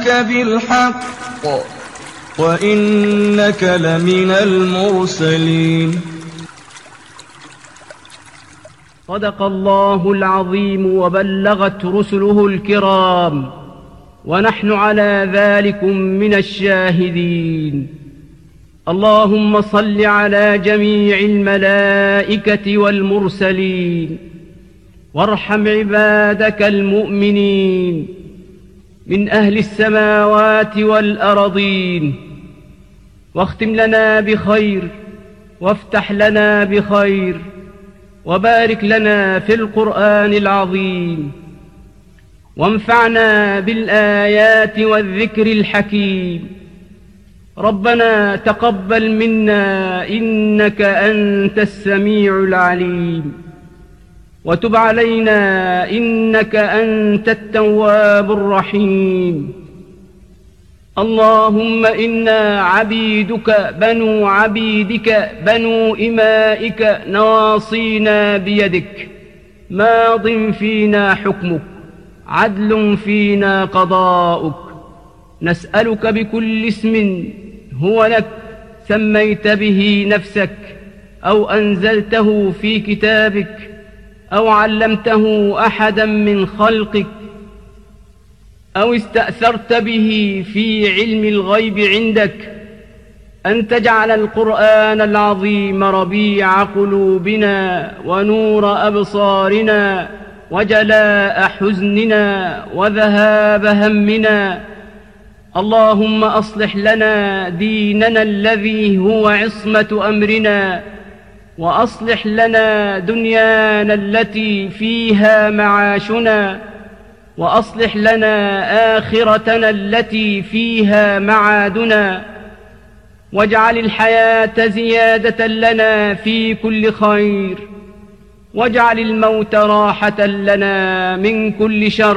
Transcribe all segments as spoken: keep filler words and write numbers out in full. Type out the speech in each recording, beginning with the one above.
جاءك بالحق وإنك لمن المرسلين. صدق الله العظيم وبلغت رسله الكرام، ونحن على ذلكم من الشاهدين. اللهم صل على جميع الملائكة والمرسلين، وارحم عبادك المؤمنين من أهل السماوات والأرضين، واختم لنا بخير، وافتح لنا بخير، وبارك لنا في القرآن العظيم، وانفعنا بالآيات والذكر الحكيم. ربنا تقبل منا إنك أنت السميع العليم، وتب علينا إنك أنت التواب الرحيم. اللهم إنا عبيدك بنو عبيدك بنو إمائك، نواصينا بيدك، ماض فينا حكمك، عدل فينا قضاؤك. نسألك بكل اسم هو لك سميت به نفسك، أو أنزلته في كتابك، أو علمته أحدا من خلقك، أو استأثرت به في علم الغيب عندك، أن تجعل القرآن العظيم ربيع قلوبنا ونور أبصارنا وجلاء حزننا وذهاب همنا. اللهم أصلح لنا ديننا الذي هو عصمة أمرنا، وأصلح لنا دنيانا التي فيها معاشنا، وأصلح لنا آخرتنا التي فيها معادنا، واجعل الحياة زيادة لنا في كل خير، واجعل الموت راحة لنا من كل شر.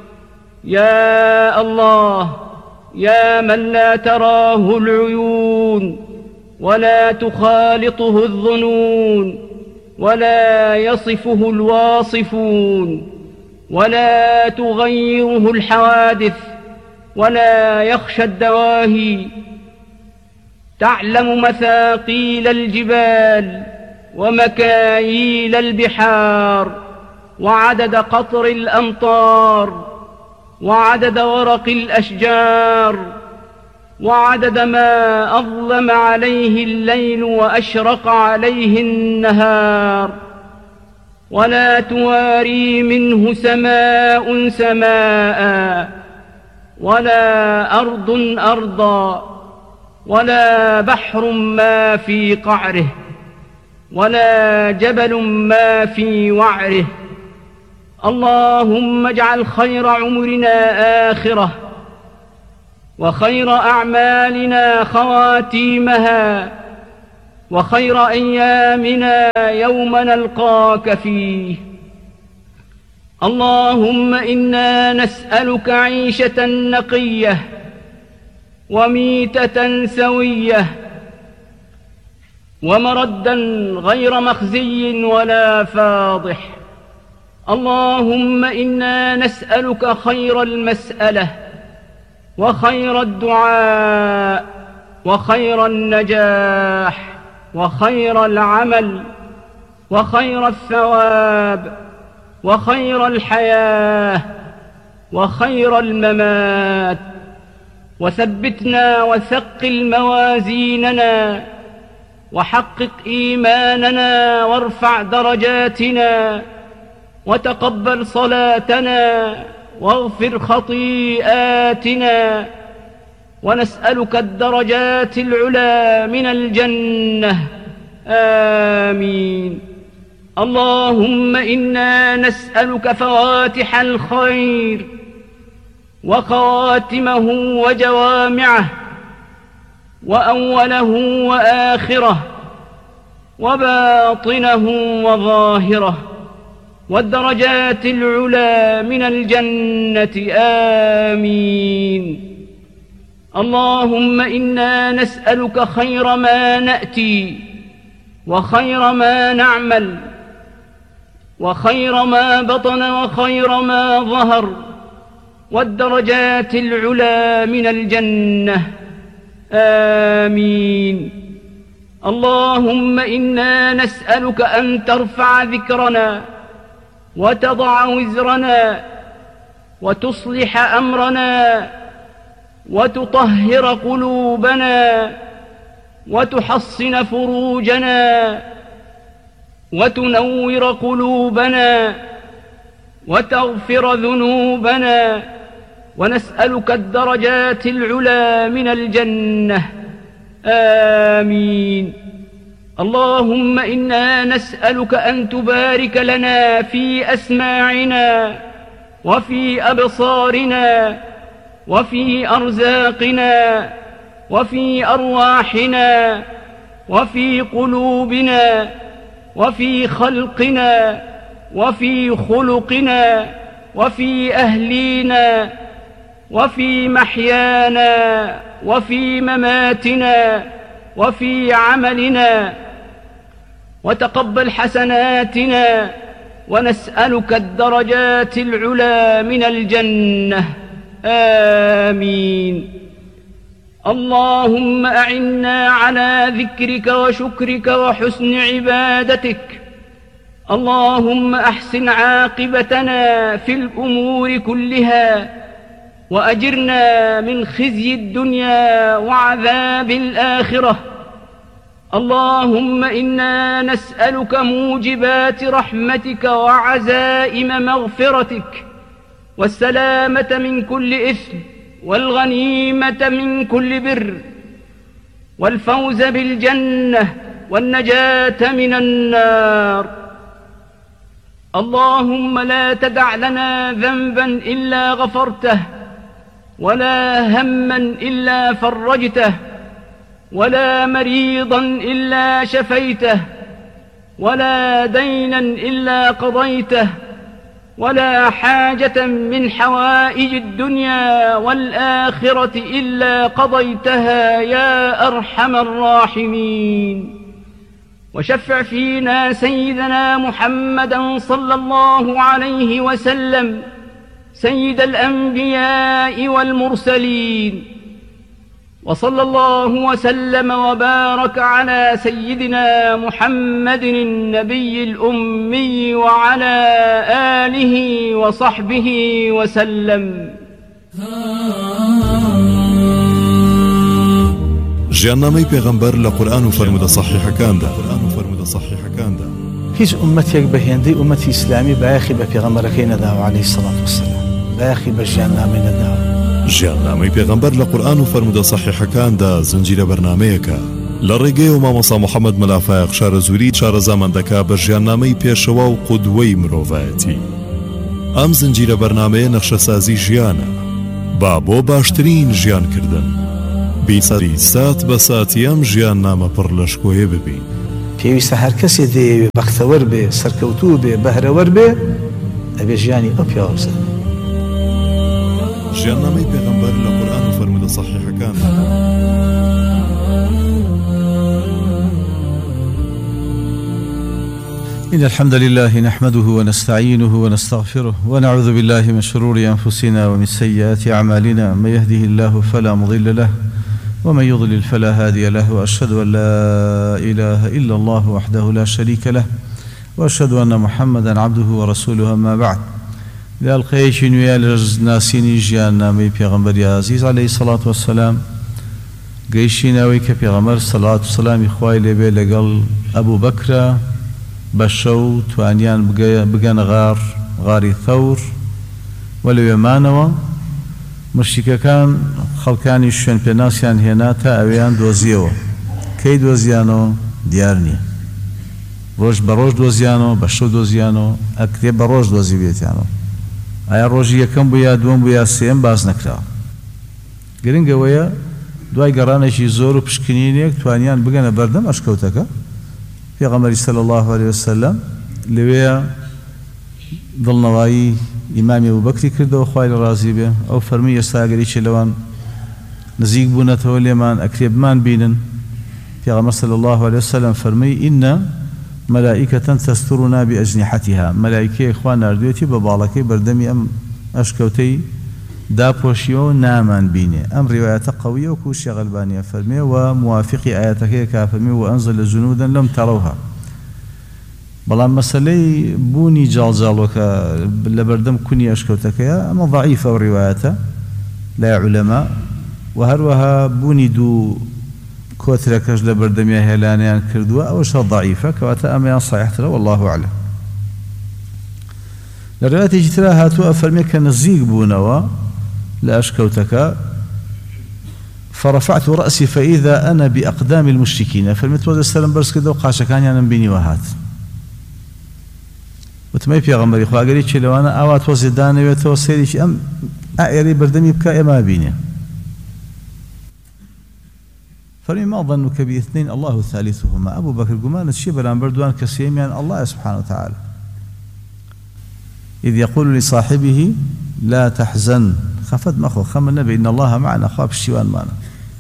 يا الله، يا من لا تراه العيون ولا تخالطه الظنون ولا يصفه الواصفون ولا تغيره الحوادث ولا يخشى الدواهي، تعلم مثاقيل الجبال ومكاييل البحار، وعدد قطر الأمطار، وعدد ورق الأشجار، وعدد ما أظلم عليه الليل وأشرق عليه النهار، ولا تواري منه سماء سماء، ولا أرض أرضا، ولا بحر ما في قعره، ولا جبل ما في وعره. اللهم اجعل خير عمرنا آخرة، وخير أعمالنا خواتيمها، وخير أيامنا يوم نلقاك فيه. اللهم إنا نسألك عيشة نقية وميتة سوية، ومردا غير مخزي ولا فاضح. اللهم إنا نسألك خير المسألة، وخير الدعاء، وخير النجاح، وخير العمل، وخير الثواب، وخير الحياة، وخير الممات. وثبتنا وثقل موازيننا، وحقق إيماننا، وارفع درجاتنا، وتقبل صلاتنا، واغفر خطيئاتنا. ونسألك الدرجات العلى من الجنة. آمين. اللهم إنا نسألك فواتح الخير وخواتمه وجوامعه، وأوله وآخره، وباطنه وظاهره، والدرجات العلى من الجنة. آمين. اللهم إنا نسألك خير ما نأتي، وخير ما نعمل، وخير ما بطن، وخير ما ظهر، والدرجات العلى من الجنة آمين. اللهم إنا نسألك أن ترفع ذكرنا وتضع وزرنا وتصلح أمرنا وتطهر قلوبنا وتحصن فروجنا وتنور قلوبنا وتغفر ذنوبنا، ونسألك الدرجات العلى من الجنة آمين. اللهم إنا نسألك أن تبارك لنا في أسماعنا وفي أبصارنا وفي أرزاقنا وفي أرواحنا وفي قلوبنا وفي خلقنا وفي خلقنا وفي أهلينا وفي محيانا وفي مماتنا وفي عملنا، وتقبل حسناتنا، ونسألك الدرجات العلى من الجنة آمين. اللهم أعنا على ذكرك وشكرك وحسن عبادتك. اللهم أحسن عاقبتنا في الأمور كلها، وأجرنا من خزي الدنيا وعذاب الآخرة. اللهم إنا نسألك موجبات رحمتك وعزائم مغفرتك، والسلامة من كل إثم، والغنيمة من كل بر، والفوز بالجنة، والنجاة من النار. اللهم لا تدع لنا ذنبا إلا غفرته، ولا هما إلا فرجته، ولا مريضا إلا شفيته، ولا دينا إلا قضيته، ولا حاجة من حوائج الدنيا والآخرة إلا قضيتها يا أرحم الراحمين. وشفع فينا سيدنا محمدا صلى الله عليه وسلم سيد الأنبياء والمرسلين، وصلى الله وسلم وبارك على سيدنا محمد النبي الأمي وعلى آله وصحبه وسلم. ژیاننامەی پێغەمبەر لە قورئان و فەرمودە صحیحەکاندا. هیچ ئومەتێک بە هێندەی ئومەتی ئیسلامی بایەخی بە پێغەمبەرەکەی نەداوە عەلەیهی سەڵات وەسەلام، بایەخی بە ژیاننامەی نەداوە. ژیاننامەی پێغەمبەر لە قورئان و فەرمودە صحیحەکاندا زنجیرە بەرنامەیەکە لە ڕێگەی مامۆستا محەممەد مەلافایق شارەزووری چارەزامان دەکا بە ژیاننامەی پێشەوە و قودوەی مرۆڤایەتی. ئەم زنجیرە بەرنامەیە نەخشەسازی ژیانە با بۆ باشترین ژیانکردن. بیسەری سات بە ساتی ئەم ژیاننامە پڕ لەشکۆیە ببین. پێویستە هەر کەسێ دەیەوێ بەختەوەر بێ، سەرکەوتوو بێ، بەهرەوەر بێ، ئەبێ ژیانی ئەو پیاوە بزانێ. ژیاننامەی پێغەمبەر لە قورئان و فەرمودە صحیحەکاندا. إن الحمد لله نحمده ونستعينه ونستغفره ونعوذ بالله من شرور أنفسنا ومن سيئات أعمالنا. من يهده الله فلا مضل له ومن يضلل فلا هادي له، وأشهد أن لا إله إلا الله وحده لا شريك له، وأشهد أن محمدا عبده ورسوله. أما بعد، لألقيش نويال ناسيني جيانامي پیغمبر عزيز عليه الصلاة والسلام قيشيناوي كبيغمبر صلاة والسلام إخوائي لبي لقل أبو بكر بشو توانيان بقان غار غاري ثور ولو يمانوا مشتكا كان خلقاني شوين بناسيان هنا تا اويان دوزيو كي دوزيانو ديارني روش بروش دوزيانو بشو دوزيانو اكتب بروش دوزي بيتيانو ايا روشي يكم بيا دوم بيا سيم باز نكرا گرنگ ويا دوای گرانشي زور و پشکنینيك توانيان بقان بردم اشكوتك في غمر صلى الله عليه وسلم لويا ظل نواي إمام أبو بكر كرده وخوالي رازي به أو فرمي يستاقري شلوان نزيق بونته اليمان أكريب مان بينن في غمر صلى الله عليه وسلم فرمي إن ملائكة تسترنا بأجنحتها. ملائكة إخوان أردويتي ببالكي بردمي أم أشكوتي داپۆشیەوە نامان بینێ ئەم ڕیوایەتە قەویە و کوشی غەلبانیە فەرمێ و موافقی ئاەتەکەی کا فەرمێ و ئەنزل جنودا لەم تەڕەوها بەڵام مەسەلەی بوونی جاڵجاڵۆکە لە بەردەم کونی ئەشکەوتەکەیە ئەمە ضعیفە و ڕیوایەتە لای عولەما و هەروەها بوونی دوو کۆترەکەش لە بەردەمیە هێلانیان کردووە ئەوەشە ضعیفە کەواتە ئەمەیان صحیحترە والله أعلم. لە ڕیوایەتێکی ترا هاتووە فەرمێ کە نزیک بوونەوە لە ئەشکەوتەکە فرفعت رأسي فإذا أنا بأقدام المشركين فەرمێ تۆ دەستەرم بەرز کردەوە قاشەکانیانم بینیوە هات وتمەی پێغەمبەری خوا ئەگەری چێ لەوانە ئاوا تۆزێ دانەوێتەوە سەیرێکی ئەم ئائێرەی بەردەمی بکە ئێمە بینێ فەرمی ما ظنك باثنين الله ثالثهما أبو بكر گومانت چیە بەرامبەر دوان کەسێمیان الله سبحانه وتعالى إذ يقول لصاحبه لا تحزن خفت مخو خم النبي إن الله معنا خاب الشيوان معنا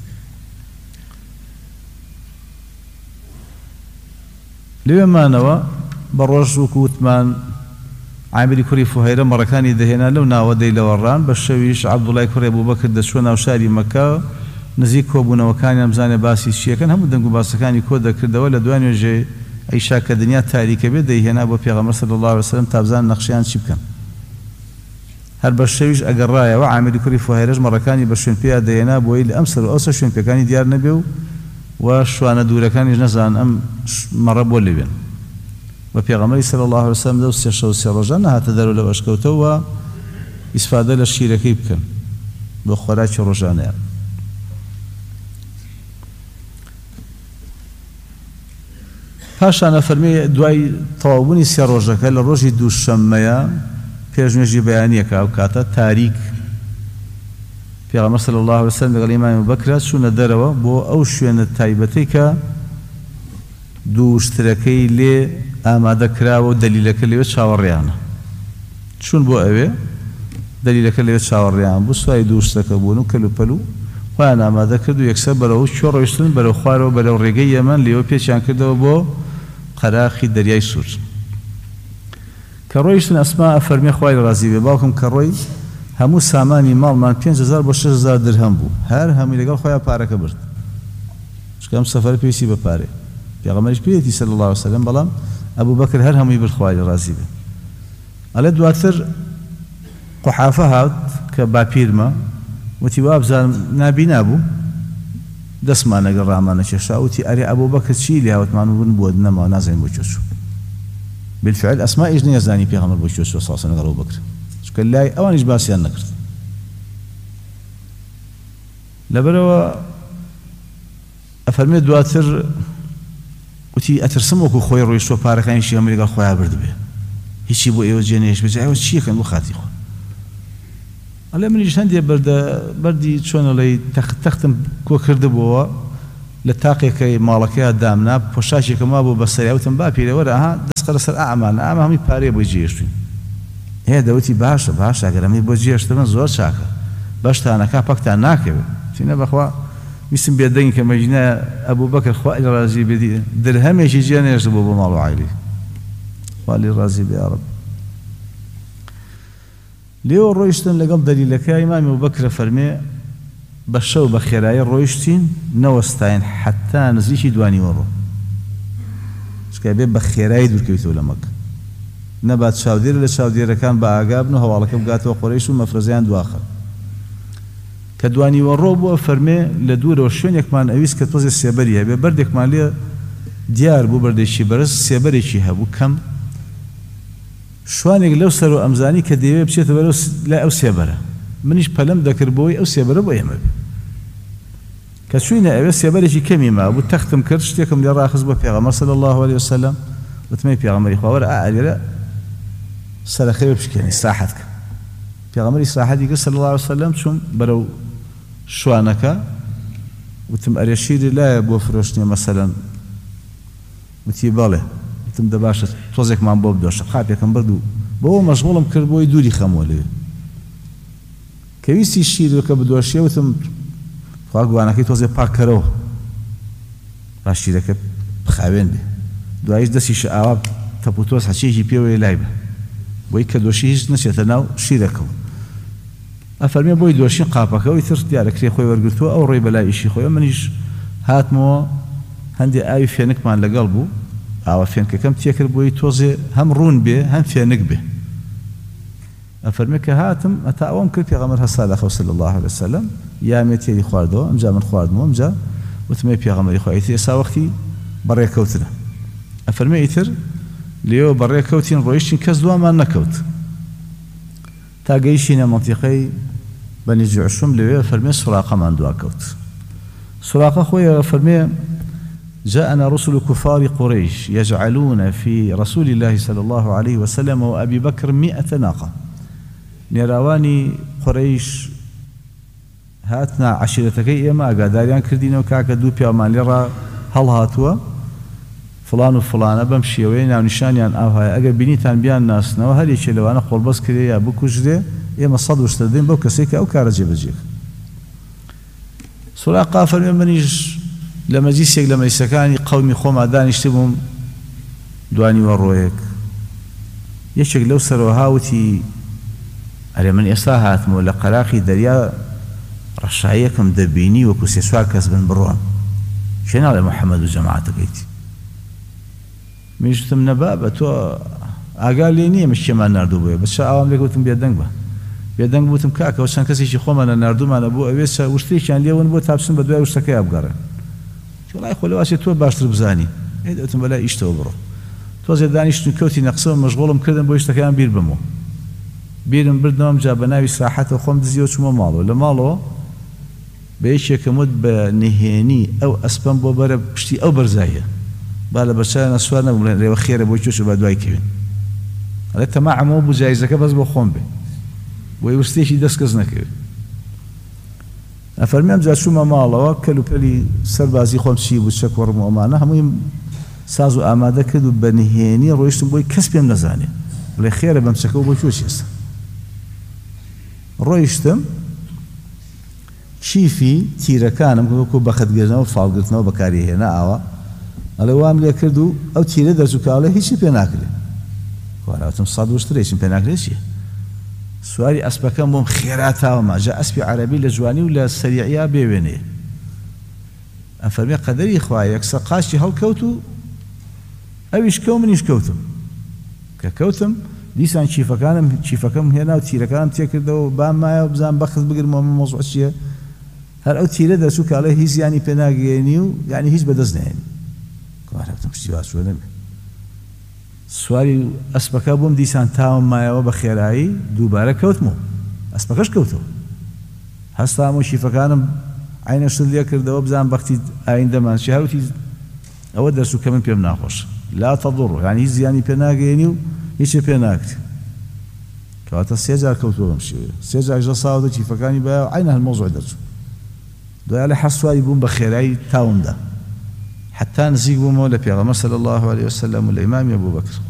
لما نوى بروج وكوتمان عامل كوري فهيرة مركاني دهنا لو ناوى دي لوران بشويش عبد الله كوري أبو بكر دشونا وشاري مكة نزيك كوبونا وكان يمزاني باسي الشيء كان هم دنقو باسكاني كودا كردا ولا دواني وجي أي شاكة دنيا تاريكة بيدي هنا أبو بيغمر صلى الله عليه وسلم تابزان نقشيان شبكا هل بشويش أقرايا وعامل كوري فهيرة مركاني بشوين بيا دينا بويل أمسر وأوسا شوين بيا كاني ديار نبيو وشوانا دورا كاني نزان أم مرب واللي بين وبيغمر صلى الله عليه وسلم دوس يشو سيرجان هاتدارو لو أشكوتوا إسفادة للشيركي بكن بخوراج رجانا پاشانە فەرمێ دوای تەواوبوونی سێ ڕۆژەکە لە ڕۆژی دووشەممەیە پێشنوێژی بەیانیەکە ئەو کاتە تاریک پێغەمبەر صلی الله عليه وسلم لەگەڵ ئیمامی ئەبوبەکر چوونە دەرەوە بۆ ئەو شوێنە تایبەتەی کە دووشترەکەی لێ ئامادەکراوە و دەلیلەکە لەوێ چاوەڕێیانە چوون بۆ ئەوێ دەلیلەکە لەوێ چاوەڕێیان بوو سوای دووشتەکە بوون و کەلوپەلو خۆیان ئامادە کرد و یەکسەر بەرەو چۆ ڕۆیشتن بەرەو خوارەوە بەرەو ڕێگەی یەمەن لێوە پێچیان کردەوە بۆ قەراخی دەریای سوور کە ڕۆیشتن ئەسما فەرمێ خوای ڕازی بێ باوکم کە ڕۆی هەموو سامانی ماڵمان پێنج هەزار بۆ شەش هەزار درهەم بوو هەر هەمووی لەگەڵ خۆیان پارەکە برد چکە ئەم سەفەرە پێویستی بە پارێ پێغەمبەریش پێویستی صلی الله عليه وسلم بەڵام ئەبوبەکر هەر هەمووی برد خوای ڕازی بێ ئەڵێ دواتر قوحافە هات کە باپیرمە وتی وابزانم نابینا بوو دەستمان لەگەڵ ڕامان نەکێشا وتی ئەرێ ئەبوبەکر چی لێ هاوتمان بوون بۆ نەماوە نازانین بۆ کوێ چوو بالفعل ئەسمائیش نەیەزانی پێغەمبەر بۆ کوێ چووە سەڵ لەگەڵ ئەبوبەکر چونکە لای ئەوانیش باسییان نەکرد لەبەرەوە ئەفەرمێ دواتر وتی ئەترسم وەکو خۆی ڕۆیشتووە پارەکانیشی هەمووی لەگەڵ خۆیان بردبێ هیچی بۆ ئێوە جێ نەهێشت بێت ئێوە چیەکەن بۆ خاتی خۆ ئەڵێ منیش هەندێ بەردی چۆنەڵی تەختم کۆ کردبووە لە تاقێکەکەی ماڵەکەی دامنا پۆشاکێکە ما بوو بەسەریاوتم با پێرەوەرە ئەها دەستقە لەسەر ئامانە ئامە هەمووی پارەیە بۆی جێهێشتوین هێ دەوتی باشە باشە ئەگەر ئەمەی بۆ جێهێشتن زۆر چاکە بەشتانەکە پەکتان ناکەوێت چینە بەخوا ویستم بێدەنگی کە مەجنە ئەبوبەکر خوای ڕازی بێ درهەمێکی جێ نێشت بوو بۆ ماڵ و عایلی خوای ڕازی بێ یا ڕەب لێوە ڕۆیشتن لەگەڵ دەلیلەکە ئیمامی ئەبوبەکر فەرمێ بە شەو بە خێرایی ڕۆیشتین نەوەستاین حتا نزیکی دوانیوە ڕۆ چکە بێ بە خێرایی دوورکەویتەوە لە مەکە نەبات چاودێر لە چاودێرەکان بە ئاگا بن و هەواڵەکە بگاتەوە قوڕەیش و مەفرەزیان دواخە کە دوانیوە ڕۆ بووە فەرمێ لە دوورەوە شوێنێکمان ئەویست کە تۆزێ سێبەری هەبێ بەردێکمان لێ دیار بوو بەردێکی بەرز سێبەرێکی هەبوو کەم شوانێک لەو سەر و ئەمزانی کە دەیەوێ بچێتە بەرەو لای ئەو سێبەرە منیش پەلەم دەکرد بۆی ئەو سێبەرە بۆ ئێمە بێ کە چووینە ئەوێ سێبەرێکی کەمی ما بوو تەختم کرد شتێکم لێ ڕاخست بۆ پێغەمبەر صلی الله عليه وسلم وتمەی پێغەمبەری خوا وەرە ئالێرە سەرەخەوێ بشکێنی ئیستراحەت کە پێغەمبەر ئیستراحەتی کرد صلی الله عليه وسلم چوون بەرەو شوانەکە وتم ئەرێ شیری لایە بۆ فرۆشتنی مەسەلەن وتی بەڵێ وتم دە باشە تۆزێکمان بۆ بدۆشە خاپێکم برد و بەوە مەشغوڵم کرد بۆی دووری خەمەوە لەوێ کە ویستی شیرەکە بدۆشیە وتم خوا گوانەکەی تۆزێ پاککەرەوە با شیرەکە بخاوێن بێ دواییش دەستیشە ئاوا تەپوتۆز هەچێکی پێوەیە لای بە بۆی کە دۆشی هیچ نەچێتە ناو شیرەکەەوە ئەفەرمێ بۆی دۆشین قاپەکەەوەی تر دیارەکرێ خۆی وەرگرتووە ئەو ڕێی بەلای ئیشی خۆی منیش هاتمەوە هەندێک ئاوی فێنکمان لەگەڵ بوو ئاوە فێنکەکەم تێکرد بۆی تۆزێ هەم ڕوون بێ هەم فێنک بێ ئەفەرمێ کە هاتم ئەتا ئەوەم کرد پێغەمبەر هەستا لە خۆ صلی الله علیه وسلم یامێ تێری خواردەوە ئەمجا من خواردمەوە ئەمجا وتمێ پێغەمبەری خوا ئیتر ئێستا وەختی بەڕێکەوتنە ئەفەرمێ ئیتر لێەوە بەڕێکەوتین ڕۆیشتین کەس دوامان نەکەوت تا گەیشتینە مەنتیقەی بەنی جوعشم لەوێ فەرمێ سوراقەمان دواکەوت سوراقە خۆی فەرمێ جاءنا رسل كفار قريش يجعلون في رسول الله صلى الله عليه وسلم وأبي بكر مئة ناقة نيراواني قريش هاتنا عشيرتكي إما قاداريان كردين وكاكا دو بيامان لرا هل هاتوا فلان وفلانة بمشيوين أو نشانيان أو هاي أقل بنيتان بيان ناس نو هل يشي لوانا قول بس كري يا بوكو جدي إما صد وشتردين بو كسيكا أو كارجي بجيك سراقا فرمي منيش لما جيسيك لما يسكاني قومي خوما دانيشتبهم دواني ورويك يشك لو سروا هاوتي على من إصلاحات مولا قراقي دريا رشايكم دبيني وكو سيسوار كسبن بروان شنو على محمد وجماعته قيتي ميشتم نبابة تو أقال لي نية مش كمان ناردو بيه بس شاء لك وتم بيدنك به بيدنك بوتم كاكا وشان كسي شي خوما ناردو ما نبو أبيس وشتريش يعني ليون بو تابسن بدوي وشتكي أبقارن والله يقول واسي تو باشتر بزاني هيدا وتم بلا إيشتو برو تو زي دانيش نكوتي نقصهم مشغولم كردن بو يشتكي بير بمو بيرم بردنهم جاب ناوي ساحته وخوم دزيو شما مالو لمالو بيش يكمد بنهيني أو أسبان بو برا بشتي أو برزاية بالا برسالنا سوارنا بملين ريو خيرا بو يشوشو بعدواي كيبين هذا تماع مو بو جايزة بس بو خوم بي بو يوستيشي دسكزنا كيبين أفرميهم جا شما مالو كلو بلي سربازي خوم شيبو شكور مؤمانة همهم سازو آماده كدو بنهيني رويشتم بوي كسبهم نزاني بلي خيرا بمسكو بو يشوش يسا رويشتم شيفي تيركانم كو بخدگرنا و فالگرتنا و بكاري هنا آوا على وام لي كردو او تيره درسو كاله هيچ بيناكله وراوتم صاد وشتريش بيناكله شي سواري اسبكم بم خيراتا وما جاء اسبي عربي لجواني ولا سريعيا بيويني افرمي قدري اخوايا سقاشي هل كوتو اويش كومنيش كوتم ككوتم ديسان شيفكانم شيفكم هنا وتيركانم تيكردو بام ما بزان بخذ بقر موضوع الشيء هل او تيره درسو كاله هيز يعني بيناغينيو يعني هيز بدزنا يعني كوارتم اشتباه شو نبي سواري اسبكا بوم ديسان تاوم مايا وبخيراي دوباره كوتمو اسبكاش كوتو هستا مو شيفكانم عين شدليا كردو بزان بختي عندما شهرتي او درسو كمان بيم ناخوش لا تضر يعني هيز يعني بيناغينيو هيش بيناكت كواتا سيجار كوتو مشي سيجار جصاودو شيفكاني با عين هالموضوع درسو دو على حسواري بوم بخيراي تاوم ده حتى نزيق بوم ولا بيغمر صلى الله عليه وسلم والإمام أبو بكر